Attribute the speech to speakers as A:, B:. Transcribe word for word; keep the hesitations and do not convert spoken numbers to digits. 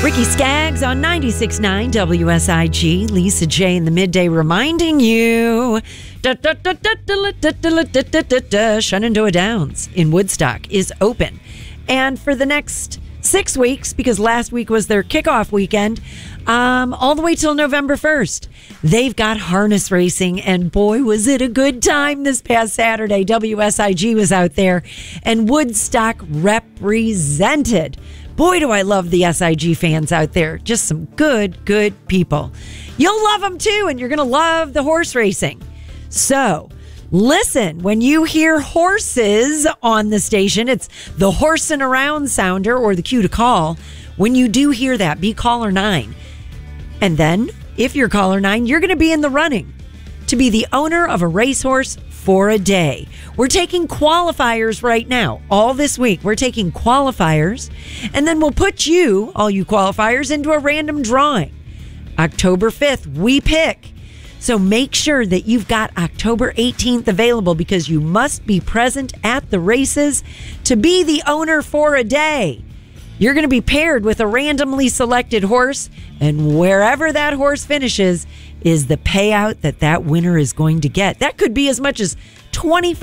A: Ricky Skaggs on ninety-six point nine W S I G. Lisa J in the midday reminding you Shenandoah Downs in Woodstock is open. And for the next six weeks, because last week was their kickoff weekend, um, all the way till November first, they've got harness racing. And boy, was it a good time this past Saturday. W S I G was out there and Woodstock represented. Boy, do I love the S I G fans out there. Just some good, good people. You'll love them too, and you're going to love the horse racing. So, listen, when you hear horses on the station, it's the horsing around sounder or the cue to call. When you do hear that, be caller nine. And then, if you're caller nine, you're going to be in the running to be the owner of a racehorse for a day. We're taking qualifiers right now. All this week, we're taking qualifiers, and then we'll put you, all you qualifiers, into a random drawing. October fifth, we pick. So make sure that you've got October eighteenth available, because you must be present at the races to be the owner for a day. You're going to be paired with a randomly selected horse, and wherever that horse finishes is the payout that that winner is going to get. That could be as much as twenty-five